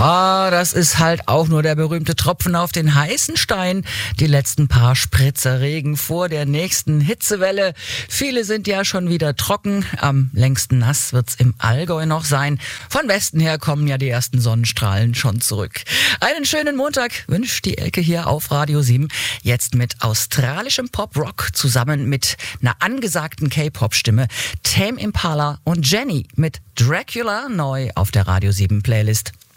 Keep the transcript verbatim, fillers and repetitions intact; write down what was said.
Ja, das ist halt auch nur der berühmte Tropfen auf den heißen Stein. Die letzten paar Spritzer Regen vor der nächsten Hitzewelle. Viele sind ja schon wieder trocken. Am längsten nass wird's im Allgäu noch sein. Von Westen her kommen ja die ersten Sonnenstrahlen schon zurück. Einen schönen Montag wünscht die Elke hier auf Radio sieben. Jetzt mit australischem Pop-Rock zusammen mit einer angesagten K-Pop-Stimme. Tame Impala und Jenny mit Dracula neu auf der Radio sieben Playlist.